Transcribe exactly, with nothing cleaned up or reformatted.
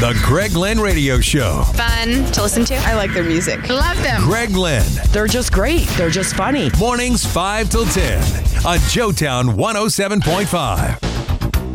The Greg Lynn Radio Show. Fun to listen to. I like their music. Love them. Greg Lynn. They're just great. They're just funny. Mornings five till ten on Joetown one oh seven point five.